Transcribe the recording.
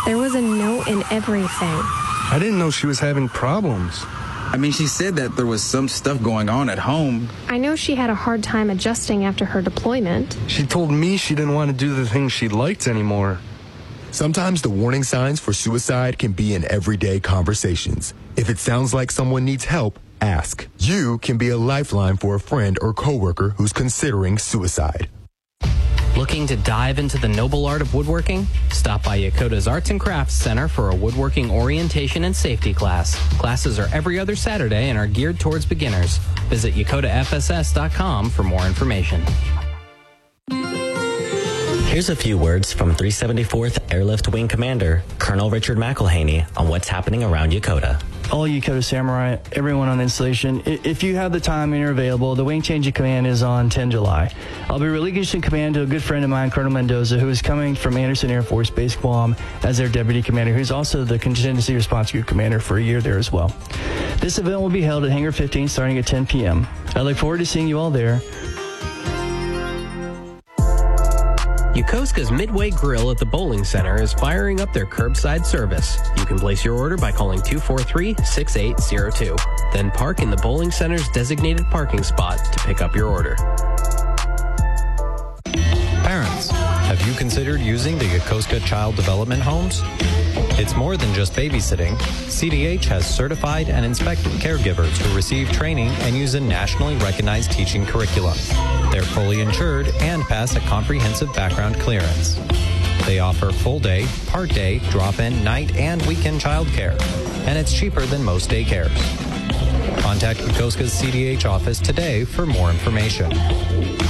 There was a note in everything. I didn't know she was having problems. I mean, she said that there was some stuff going on at home. I know she had a hard time adjusting after her deployment. She told me she didn't want to do the things she liked anymore. Sometimes the warning signs for suicide can be in everyday conversations. If it sounds like someone needs help, ask. You can be a lifeline for a friend or coworker who's considering suicide. Looking to dive into the noble art of woodworking? Stop by Yakota's Arts and Crafts Center for a woodworking orientation and safety class. Classes are every other Saturday and are geared towards beginners. Visit YakotaFSS.com for more information. Here's a few words from 374th Airlift Wing Commander, Colonel Richard McElhaney, on what's happening around Yokota. All Yokota Samurai, everyone on installation, if you have the time and you're available, the wing change of command is on 10 July. I'll be relinquishing command to a good friend of mine, Colonel Mendoza, who is coming from Anderson Air Force Base, Guam, as their deputy commander, who's also the contingency response group commander for a year there as well. This event will be held at Hangar 15 starting at 10 p.m. I look forward to seeing you all there. Yokosuka's Midway Grill at the Bowling Center is firing up their curbside service. You can place your order by calling 243-6802. Then park in the Bowling Center's designated parking spot to pick up your order. Parents, have you considered using the Yokosuka Child Development Homes? It's more than just babysitting. CDH has certified and inspected caregivers who receive training and use a nationally recognized teaching curriculum. They're fully insured and pass a comprehensive background clearance. They offer full-day, part-day, drop-in, night, and weekend childcare, and it's cheaper than most daycares. Contact Yokosuka's CDH office today for more information.